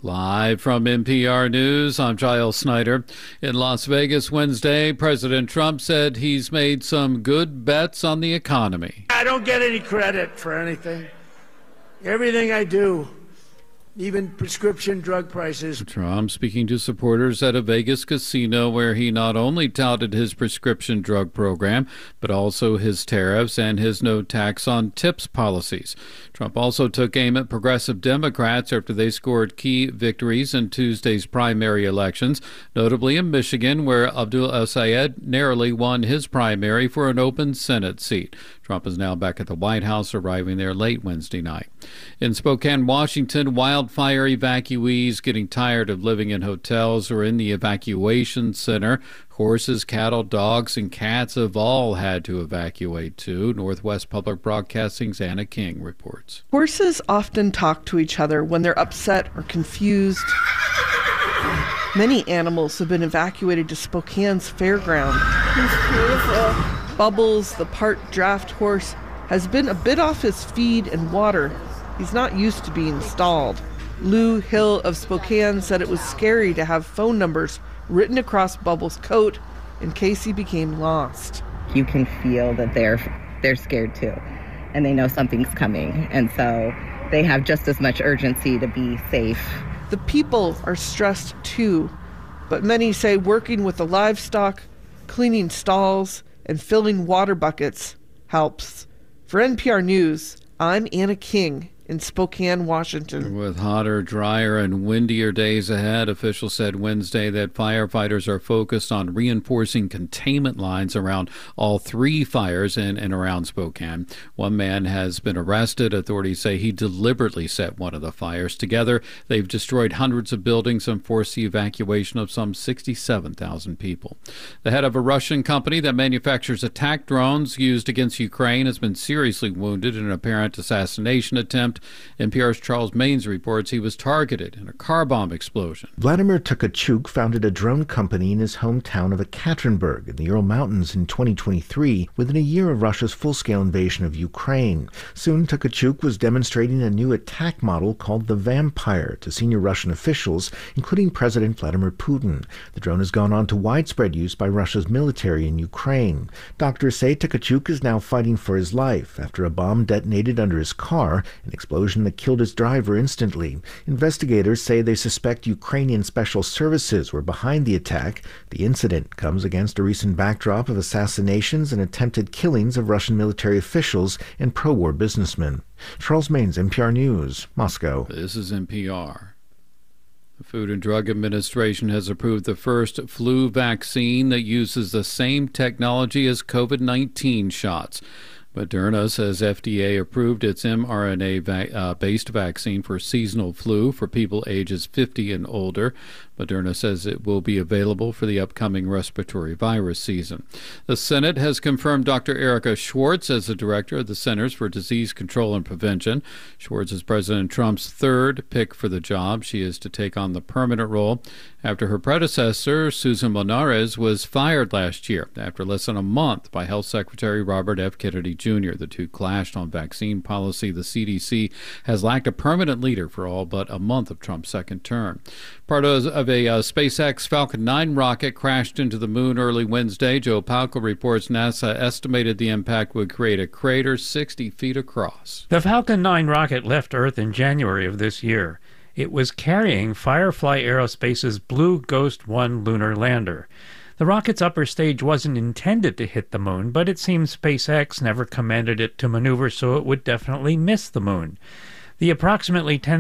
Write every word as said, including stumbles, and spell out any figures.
Live from N P R News, I'm Giles Snyder. In Las Vegas Wednesday, President Trump said he's made some good bets on the economy. I don't get any credit for anything. Everything I do, even prescription drug prices. Trump speaking to supporters at a Vegas casino where he not only touted his prescription drug program, but also his tariffs and his no tax on tips policies. Trump also took aim at progressive Democrats after they scored key victories in Tuesday's primary elections, notably in Michigan, where Abdul El-Sayed narrowly won his primary for an open Senate seat. Trump is now back at the White House, arriving there late Wednesday night. In Spokane, Washington, wildfire evacuees getting tired of living in hotels or in the evacuation center. Horses, cattle, dogs, and cats have all had to evacuate, too. Northwest Public Broadcasting's Anna King reports. Horses often talk to each other when they're upset or confused. Many animals have been evacuated to Spokane's fairground. It's beautiful. Bubbles, the part draft horse, has been a bit off his feed and water. He's not used to being stalled. Lou Hill of Spokane said it was scary to have phone numbers written across Bubbles' coat in case he became lost. You can feel that they're they're scared too, and they know something's coming, and so they have just as much urgency to be safe. The people are stressed too, but many say working with the livestock, cleaning stalls, and filling water buckets helps. For N P R News, I'm Anna King in Spokane, Washington. With hotter, drier, and windier days ahead, officials said Wednesday that firefighters are focused on reinforcing containment lines around all three fires in and around Spokane. One man has been arrested. Authorities say he deliberately set one of the fires. Together, they've destroyed hundreds of buildings and forced the evacuation of some sixty-seven thousand people. The head of a Russian company that manufactures attack drones used against Ukraine has been seriously wounded in an apparent assassination attempt. N P R's Charles Maynes reports he was targeted in a car bomb explosion. Vladimir Tkachuk founded a drone company in his hometown of Ekaterinburg in the Ural Mountains in twenty twenty-three, within a year of Russia's full-scale invasion of Ukraine. Soon, Tkachuk was demonstrating a new attack model called the Vampire to senior Russian officials, including President Vladimir Putin. The drone has gone on to widespread use by Russia's military in Ukraine. Doctors say Tkachuk is now fighting for his life after a bomb detonated under his car, an explosion that killed his driver instantly. Investigators say they suspect Ukrainian special services were behind the attack. The incident comes against a recent backdrop of assassinations and attempted killings of Russian military officials and pro-war businessmen. Charles Maynes, N P R News, Moscow. This is N P R. The Food and Drug Administration has approved the first flu vaccine that uses the same technology as COVID nineteen shots. Moderna says F D A approved its mRNA-based uh, vaccine for seasonal flu for people ages fifty and older. Moderna says it will be available for the upcoming respiratory virus season. The Senate has confirmed Doctor Erica Schwartz as the director of the Centers for Disease Control and Prevention. Schwartz is President Trump's third pick for the job. She is to take on the permanent role after her predecessor, Susan Linares, was fired last year after less than a month by Health Secretary Robert F. Kennedy Junior The two clashed on vaccine policy. The C D C has lacked a permanent leader for all but a month of Trump's second term. Part of a uh, SpaceX Falcon nine rocket crashed into the moon early Wednesday. Joe Palca reports NASA estimated the impact would create a crater sixty feet across. The Falcon nine rocket left Earth in January of this year. It was carrying Firefly Aerospace's Blue Ghost one lunar lander. The rocket's upper stage wasn't intended to hit the moon, but it seems SpaceX never commanded it to maneuver so it would definitely miss the moon. The approximately ten